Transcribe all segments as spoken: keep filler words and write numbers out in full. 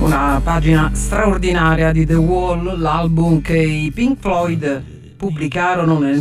Una pagina straordinaria di The Wall, l'album che i Pink Floyd pubblicarono nel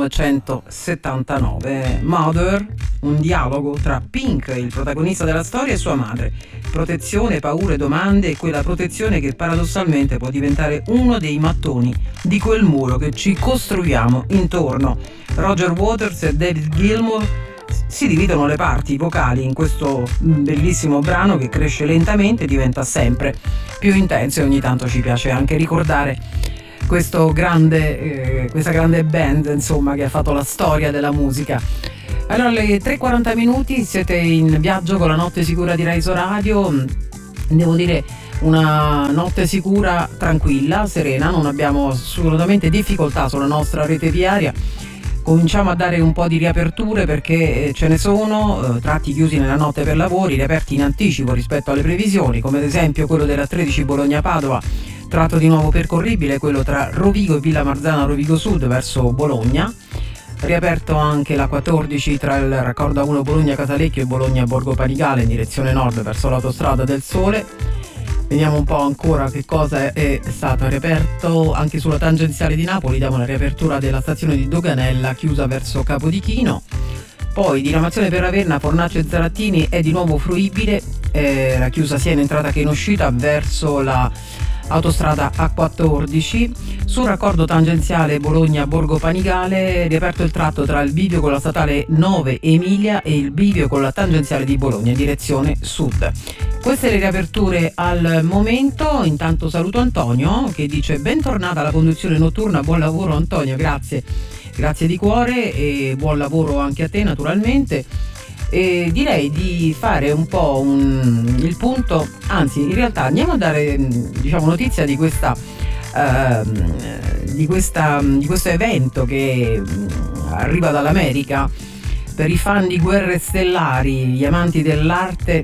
millenovecentosettantanove. Mother, un dialogo tra Pink, il protagonista della storia, e sua madre. Protezione, paure, domande, e quella protezione che paradossalmente può diventare uno dei mattoni di quel muro che ci costruiamo intorno. Roger Waters e David Gilmour si dividono le parti vocali in questo bellissimo brano che cresce lentamente e diventa sempre più intenso, e ogni tanto ci piace anche ricordare questo grande, eh, questa grande band, insomma, che ha fatto la storia della musica. Allora, alle tre e quaranta minuti siete in viaggio con la Notte Sicura di Rai Radio. Devo dire, una notte sicura, tranquilla, serena, non abbiamo assolutamente difficoltà sulla nostra rete viaria. Cominciamo a dare un po' di riaperture perché ce ne sono, eh, tratti chiusi nella notte per lavori, riaperti in anticipo rispetto alle previsioni, come ad esempio quello della tredici Bologna-Padova, tratto di nuovo percorribile, quello tra Rovigo e Villa Marzana Rovigo Sud verso Bologna. Riaperto anche la quattordici tra il raccordo A uno Bologna-Casalecchio e Bologna-Borgo Panigale in direzione nord verso l'autostrada del Sole. Vediamo un po' ancora che cosa è stato riaperto. Anche sulla tangenziale di Napoli diamo la riapertura della stazione di Doganella, chiusa verso Capodichino. Poi diramazione per Ravenna, Fornace e Zarattini è di nuovo fruibile, eh, la chiusa sia in entrata che in uscita verso la autostrada A quattordici. Sul raccordo tangenziale Bologna-Borgo Panigale riaperto il tratto tra il bivio con la statale nove Emilia e il bivio con la tangenziale di Bologna in direzione sud. Queste le riaperture al momento. Intanto saluto Antonio che dice: bentornata alla conduzione notturna, buon lavoro Antonio, grazie, grazie di cuore, e buon lavoro anche a te naturalmente. E direi di fare un po' un, il punto, anzi in realtà andiamo a dare, diciamo, notizia di questa uh, di questa di questo evento che arriva dall'America per i fan di Guerre Stellari. Gli amanti dell'arte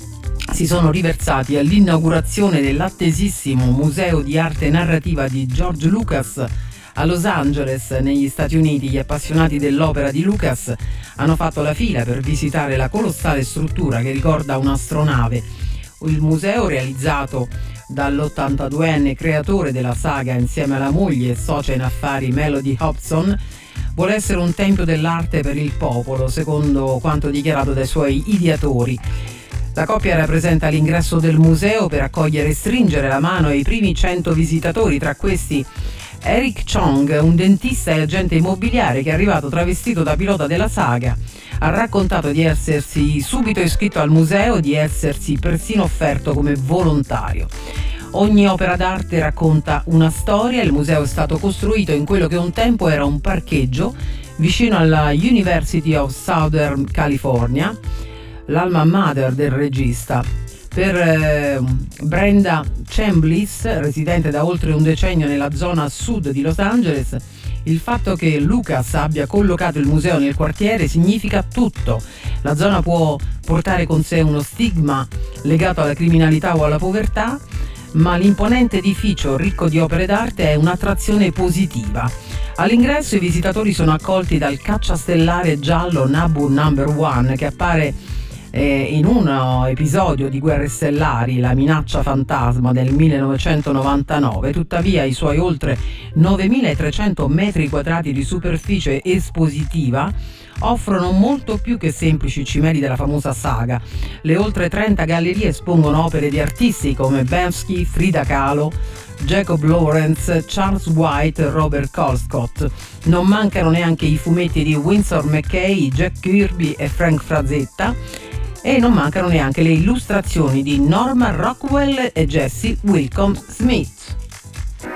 si sono riversati all'inaugurazione dell'attesissimo Museo di Arte Narrativa di George Lucas a Los Angeles, negli Stati Uniti. Gli appassionati dell'opera di Lucas hanno fatto la fila per visitare la colossale struttura che ricorda un'astronave. Il museo, realizzato dall'ottantaduenne creatore della saga insieme alla moglie e socia in affari Melody Hobson, vuole essere un tempio dell'arte per il popolo, secondo quanto dichiarato dai suoi ideatori. La coppia rappresenta l'ingresso del museo per accogliere e stringere la mano ai primi cento visitatori, tra questi Eric Chong, un dentista e agente immobiliare che è arrivato travestito da pilota della saga. Ha raccontato di essersi subito iscritto al museo, di essersi persino offerto come volontario. Ogni opera d'arte racconta una storia. Il museo è stato costruito in quello che un tempo era un parcheggio vicino alla University of Southern California, l'alma mater del regista. Per eh, Brenda Chambliss, residente da oltre un decennio nella zona sud di Los Angeles, il fatto che Lucas abbia collocato il museo nel quartiere significa tutto. La zona può portare con sé uno stigma legato alla criminalità o alla povertà, ma l'imponente edificio ricco di opere d'arte è un'attrazione positiva. All'ingresso i visitatori sono accolti dal cacciastellare giallo Nabu Number One, che appare in un episodio di Guerre Stellari, La minaccia fantasma del millenovecentonovantanove. Tuttavia i suoi oltre novemilatrecento metri quadrati di superficie espositiva offrono molto più che semplici cimeli della famosa saga. Le oltre trenta gallerie espongono opere di artisti come Banksy, Frida Kahlo, Jacob Lawrence, Charles White, Robert Colescott. Non mancano neanche i fumetti di Winsor McCay, Jack Kirby e Frank Frazetta, e non mancano neanche le illustrazioni di Norman Rockwell e Jesse Wilcom Smith.